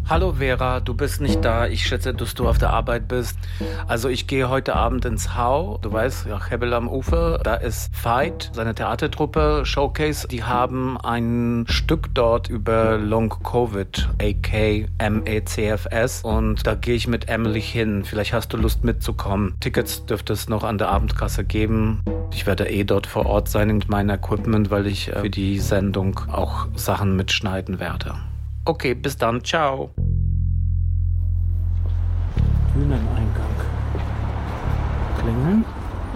Hallo Vera, du bist nicht da. Ich schätze, dass du auf der Arbeit bist. Also ich gehe heute Abend ins Hau. Du weißt, ja, Hebel am Ufer. Da ist Veit, seine Theatertruppe, Showcase. Die haben ein Stück dort über Long Covid, aka MECFS. Und da gehe ich mit Emily hin. Vielleicht hast du Lust mitzukommen. Tickets dürfte es noch an der Abendkasse geben. Ich werde dort vor Ort sein mit meinem Equipment, weil ich für die Sendung auch Sachen mitschneiden werde. Okay, bis dann. Ciao. Bühneneingang. Klingeln.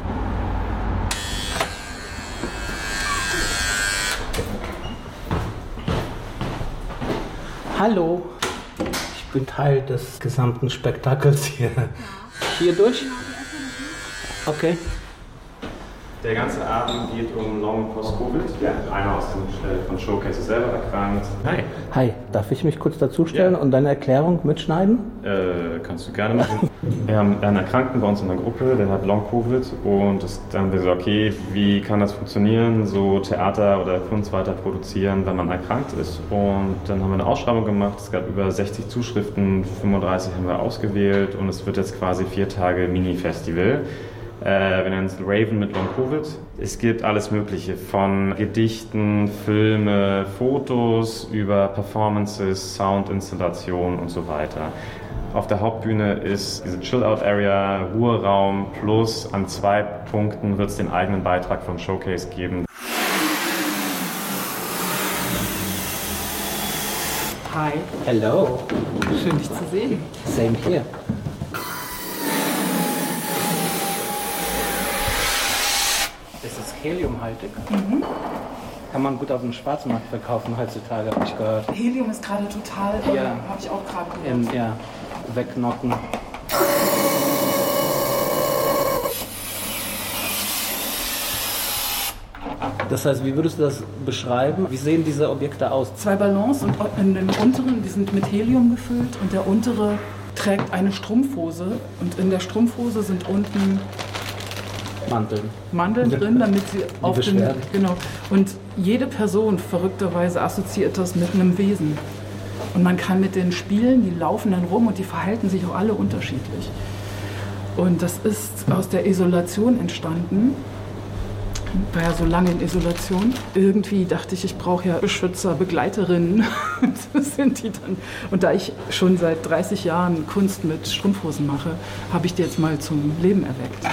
Hallo. Ich bin Teil des gesamten Spektakels hier. Hier durch? Okay. Der ganze Abend geht um Long Post-Covid. Ja, einer aus dem von Showcase selber erkrankt. Hi. Hi, darf ich mich kurz dazustellen und deine Erklärung mitschneiden? Kannst du gerne machen. Wir haben einen Erkrankten bei uns in der Gruppe, der hat Long Covid und dann haben wir so, okay, wie kann das funktionieren, so Theater oder Kunst weiter produzieren, wenn man erkrankt ist. Und dann haben wir eine Ausschreibung gemacht, es gab über 60 Zuschriften, 35 haben wir ausgewählt und es wird jetzt quasi 4 Tage Mini-Festival. Wir nennen es Raven mit Long Covid. Es gibt alles Mögliche, von Gedichten, Filme, Fotos über Performances, Soundinstallationen und so weiter. Auf der Hauptbühne ist diese Chill-Out-Area, Ruheraum, plus an 2 Punkten wird es den eigenen Beitrag von Showcase geben. Hi. Hello. Schön, dich zu sehen. Same here. Ist es heliumhaltig? Mhm. Kann man gut auf dem Schwarzmarkt verkaufen heutzutage, habe ich gehört. Helium ist gerade total, ja. Habe ich auch gerade gehört. Ja, wegknocken. Das heißt, wie würdest du das beschreiben? Wie sehen diese Objekte aus? 2 Ballons und in dem unteren, die sind mit Helium gefüllt und der untere trägt eine Strumpfhose und in der Strumpfhose sind unten Mandeln drin, damit sie auf den... Genau. Und jede Person verrückterweise assoziiert das mit einem Wesen. Und man kann mit denen spielen, die laufen dann rum und die verhalten sich auch alle unterschiedlich. Und das ist aus der Isolation entstanden. Ich war ja so lange in Isolation. Irgendwie dachte ich brauche ja Beschützer, Begleiterinnen. Das sind die dann. Und da ich schon seit 30 Jahren Kunst mit Strumpfhosen mache, habe ich die jetzt mal zum Leben erweckt.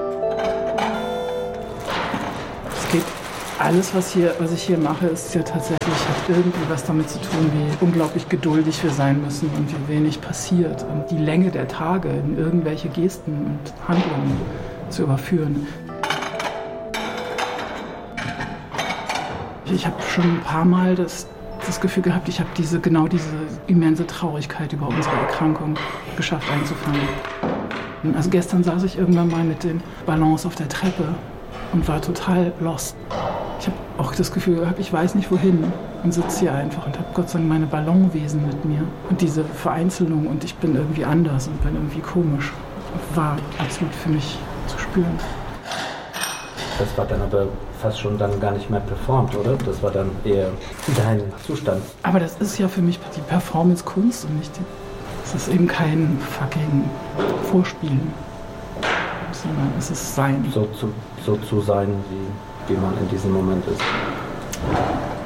Alles, was ich hier mache, ist ja tatsächlich, hat irgendwie was damit zu tun, wie unglaublich geduldig wir sein müssen und wie wenig passiert. Und die Länge der Tage in irgendwelche Gesten und Handlungen zu überführen. Ich habe schon ein paar Mal das Gefühl gehabt, ich habe diese immense Traurigkeit über unsere Erkrankung geschafft einzufangen. Also gestern saß ich irgendwann mal mit den Ballons auf der Treppe und war total lost. Ich habe auch das Gefühl gehabt, ich weiß nicht wohin und sitze hier einfach und habe Gott sei Dank meine Ballonwesen mit mir. Und diese Vereinzelung und ich bin irgendwie anders und bin irgendwie komisch, war absolut für mich zu spüren. Das war dann aber fast schon dann gar nicht mehr performt, oder? Das war dann eher dein Zustand. Aber das ist ja für mich die Performance-Kunst und nicht es ist eben kein fucking Vorspielen, sondern es ist Sein. So zu sein, wie man in diesem Moment ist.